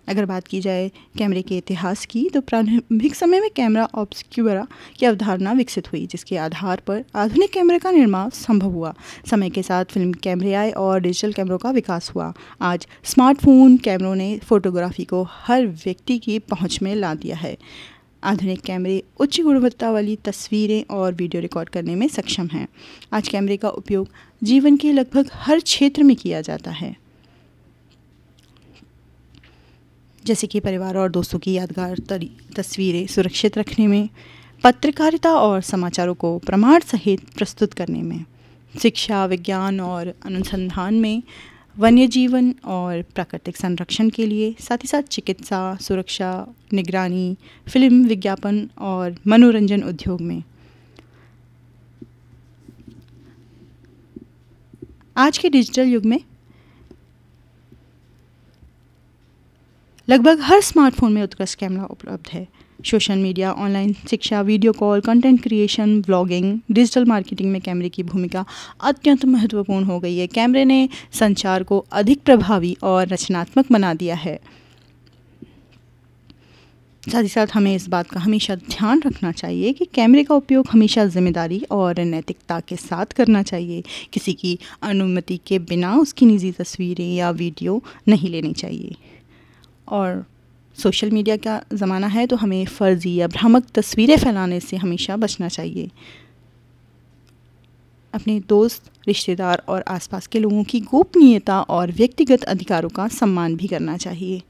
अगर बात की जाए कैमरे के इतिहास की, तो प्रारंभिक समय में कैमरा ऑब्सक्यूरा की अवधारणा विकसित हुई, जिसके आधार पर आधुनिक कैमरे का निर्माण संभव हुआ। समय के साथ फिल्म कैमरे आए और डिजिटल कैमरों का विकास हुआ। आज स्मार्टफोन कैमरों ने फोटोग्राफी को हर व्यक्ति की पहुंच में ला दिया है। आधुनिक कैमरे उच्च गुणवत्ता वाली तस्वीरें और वीडियो रिकॉर्ड करने में सक्षम हैं। आज कैमरे का उपयोग जीवन के लगभग हर क्षेत्र में किया जाता है, जैसे कि परिवार और दोस्तों की यादगार तस्वीरें सुरक्षित रखने में, पत्रकारिता और समाचारों को प्रमाण सहित प्रस्तुत करने में, शिक्षा, विज्ञान और अनुसंधान में, वन्य जीवन और प्राकृतिक संरक्षण के लिए, साथ ही साथ चिकित्सा, सुरक्षा, निगरानी, फिल्म, विज्ञापन और मनोरंजन उद्योग में। आज के डिजिटल युग में लगभग हर स्मार्टफोन में उत्कृष्ट कैमरा उपलब्ध है। सोशल मीडिया, ऑनलाइन शिक्षा, video call, content creation, vlogging, digital marketing में कैमरे की भूमिका अत्यंत महत्वपूर्ण हो गई है। कैमरे ने संचार को अधिक प्रभावी और रचनात्मक बना दिया है। साथ ही साथ हमें इस बात का हमेशा ध्यान रखना चाहिए कि कैमरे का उपयोग हमेशा जिम्मेदारी और नैतिकता के साथ करना चाहिए। किसी की अनुमति के बिना उसकी निजी तस्वीरें या वीडियो नहीं लेनी चाहिए। और सोशल मीडिया का ज़माना है, तो हमें फ़र्ज़ी या भ्रामक तस्वीरें फैलाने से हमेशा बचना चाहिए। अपने दोस्त, रिश्तेदार और आसपास के लोगों की गोपनीयता और व्यक्तिगत अधिकारों का सम्मान भी करना चाहिए।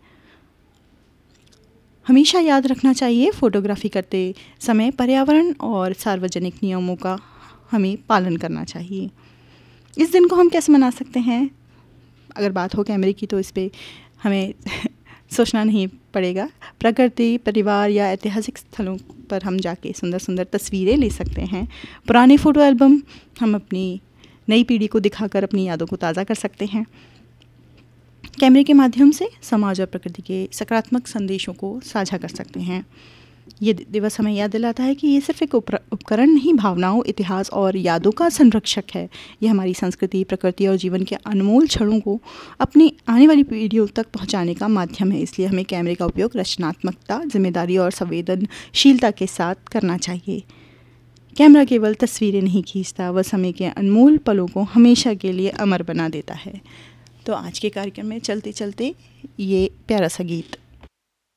हमेशा याद रखना चाहिए, फ़ोटोग्राफी करते समय पर्यावरण और सार्वजनिक नियमों का हमें पालन करना चाहिए। इस दिन को हम कैसे मना सकते हैं? अगर बात हो कैमरे की, तो इस पे हमें सोचना नहीं पड़ेगा। प्रकृति, परिवार या ऐतिहासिक स्थलों पर हम जाके सुंदर सुंदर तस्वीरें ले सकते हैं। पुराने फ़ोटो एल्बम हम अपनी नई पीढ़ी को दिखाकर अपनी यादों को ताज़ा कर सकते हैं। कैमरे के माध्यम से समाज और प्रकृति के सकारात्मक संदेशों को साझा कर सकते हैं। ये दिवस हमें याद दिलाता है कि ये सिर्फ एक उपकरण नहीं, भावनाओं, इतिहास और यादों का संरक्षक है। ये हमारी संस्कृति, प्रकृति और जीवन के अनमोल क्षणों को अपनी आने वाली पीढ़ियों तक पहुंचाने का माध्यम है। इसलिए हमें कैमरे का उपयोग रचनात्मकता, जिम्मेदारी और संवेदनशीलता के साथ करना चाहिए। कैमरा केवल तस्वीरें नहीं खींचता, वह समय के अनमोल पलों को हमेशा के लिए अमर बना देता है। तो आज के कार्यक्रम में चलते चलते ये प्यारा सा गीत